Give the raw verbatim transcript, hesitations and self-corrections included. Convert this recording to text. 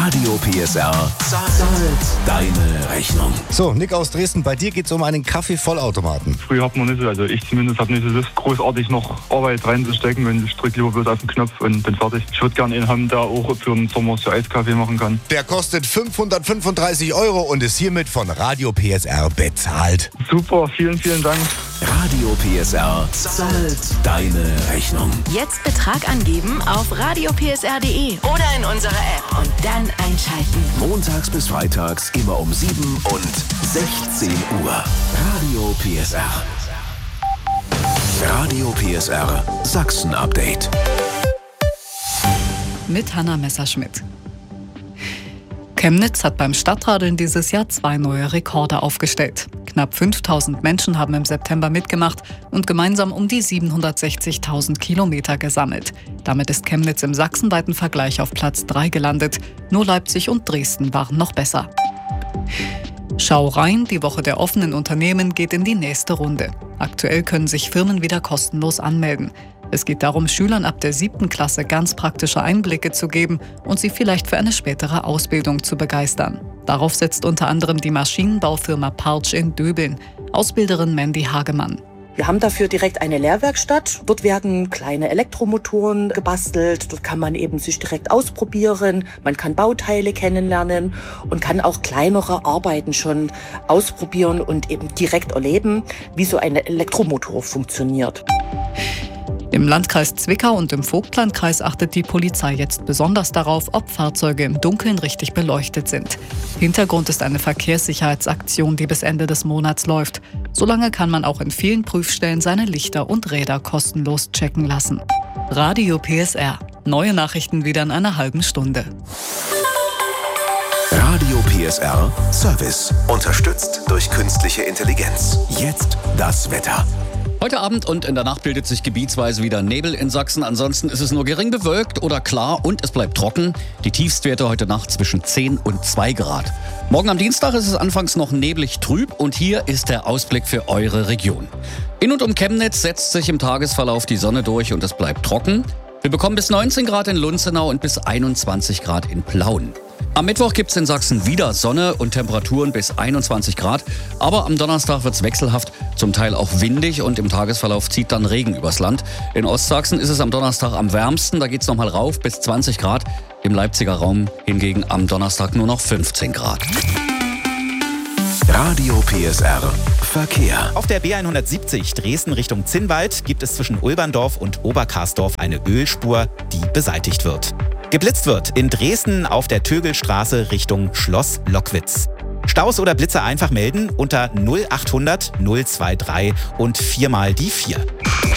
Radio P S R zahlt deine Rechnung. So, Nick aus Dresden, bei dir geht es um einen Kaffee-Vollautomaten. Früher hat man nicht so, also ich zumindest habe nicht so Lust, großartig noch Arbeit reinzustecken, und ich drücke lieber bloß auf den Knopf und bin fertig. Ich würde gerne einen haben, der auch für den Sommer so Eiskaffee machen kann. Der kostet fünfhundertfünfunddreißig Euro und ist hiermit von Radio P S R bezahlt. Super, vielen, vielen Dank. Radio P S R zahlt deine Rechnung. Jetzt Betrag angeben auf radio p s r punkt d e oder in unserer App und dann einschalten. Montags bis freitags immer um sieben und sechzehn Uhr. Radio P S R. Radio P S R Sachsen Update. Mit Hanna Messerschmidt. Chemnitz hat beim Stadtradeln dieses Jahr zwei neue Rekorde aufgestellt. Knapp fünftausend Menschen haben im September mitgemacht und gemeinsam um die siebenhundertsechzigtausend Kilometer gesammelt. Damit ist Chemnitz im sachsenweiten Vergleich auf Platz drei gelandet. Nur Leipzig und Dresden waren noch besser. Schau rein, die Woche der offenen Unternehmen geht in die nächste Runde. Aktuell können sich Firmen wieder kostenlos anmelden. Es geht darum, Schülern ab der siebten Klasse ganz praktische Einblicke zu geben und sie vielleicht für eine spätere Ausbildung zu begeistern. Darauf setzt unter anderem die Maschinenbaufirma Partsch in Döbeln. Ausbilderin Mandy Hagemann. Wir haben dafür direkt eine Lehrwerkstatt. Dort werden kleine Elektromotoren gebastelt. Dort kann man eben sich direkt ausprobieren. Man kann Bauteile kennenlernen und kann auch kleinere Arbeiten schon ausprobieren und eben direkt erleben, wie so ein Elektromotor funktioniert. Im Landkreis Zwickau und im Vogtlandkreis achtet die Polizei jetzt besonders darauf, ob Fahrzeuge im Dunkeln richtig beleuchtet sind. Hintergrund ist eine Verkehrssicherheitsaktion, die bis Ende des Monats läuft. Solange kann man auch in vielen Prüfstellen seine Lichter und Räder kostenlos checken lassen. Radio P S R. Neue Nachrichten wieder in einer halben Stunde. Radio P S R Service. Unterstützt durch künstliche Intelligenz. Jetzt das Wetter. Heute Abend und in der Nacht bildet sich gebietsweise wieder Nebel in Sachsen. Ansonsten ist es nur gering bewölkt oder klar und es bleibt trocken. Die Tiefstwerte heute Nacht zwischen zehn und zwei Grad. Morgen am Dienstag ist es anfangs noch neblig trüb und hier ist der Ausblick für eure Region. In und um Chemnitz setzt sich im Tagesverlauf die Sonne durch und es bleibt trocken. Wir bekommen bis neunzehn Grad in Lunzenau und bis einundzwanzig Grad in Plauen. Am Mittwoch gibt es in Sachsen wieder Sonne und Temperaturen bis einundzwanzig Grad. Aber am Donnerstag wird es wechselhaft, zum Teil auch windig und im Tagesverlauf zieht dann Regen übers Land. In Ostsachsen ist es am Donnerstag am wärmsten, da geht es nochmal rauf bis zwanzig Grad. Im Leipziger Raum hingegen am Donnerstag nur noch fünfzehn Grad. Radio P S R Verkehr. Auf der B hundertsiebzig Dresden Richtung Zinnwald gibt es zwischen Ulberndorf und Oberkarsdorf eine Ölspur, die beseitigt wird. Geblitzt wird in Dresden auf der Tögelstraße Richtung Schloss Lockwitz. Staus oder Blitze einfach melden unter null achthundert null drei drei und viermal die vier.